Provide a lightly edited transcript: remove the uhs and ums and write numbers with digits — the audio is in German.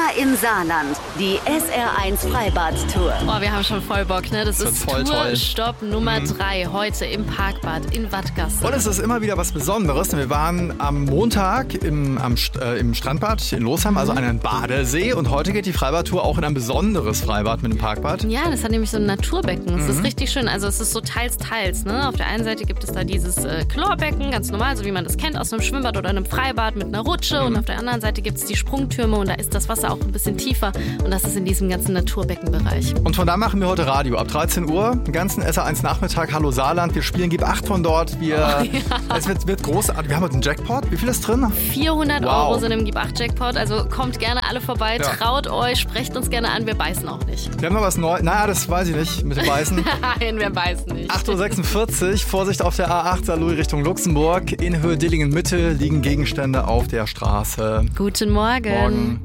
Männer im Saarland, die SR1 Freibad-Tour. Oh, wir haben schon voll Bock, ne? Das ist Tourstopp Nummer 3 heute im Parkbad in Wattgassen. Und es ist immer wieder was Besonderes. Wir waren am Montag im Strandbad in Losheim, also an einem Badesee. Und heute geht die Freibad-Tour auch in ein besonderes Freibad mit dem Parkbad. Ja, das hat nämlich so ein Naturbecken. Das ist richtig schön. Also es ist so teils, ne? Auf der einen Seite gibt es da dieses Chlorbecken, ganz normal, so wie man das kennt aus einem Schwimmbad oder einem Freibad mit einer Rutsche. Und auf der anderen Seite gibt es die Sprungtürme und da ist das Wasser auch ein bisschen tiefer. Und das ist in diesem ganzen Naturbeckenbereich. Und von da machen wir heute Radio. Ab 13 Uhr, den ganzen SR1 Nachmittag, Hallo Saarland. Wir spielen Gib 8 von dort. Es wird großartig. Wir haben heute einen Jackpot. Wie viel ist drin? 400 Euro sind im Gib 8 Jackpot. Also kommt gerne alle vorbei, traut euch, sprecht uns gerne an. Wir beißen auch nicht. Wir haben noch was Neues. Naja, das weiß ich nicht mit dem Beißen. Nein, wir beißen nicht. 8.46 Uhr, Vorsicht auf der A8 Saarlouis Richtung Luxemburg. In Höhe Dillingen Mitte liegen Gegenstände auf der Straße. Guten Morgen.